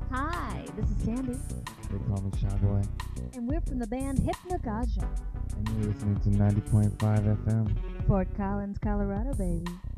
Hi, this is Sandy, They call me Shy Boy. and we're from the band Hypnagogia, And you're listening to 90.5 FM. Fort Collins, Colorado, baby.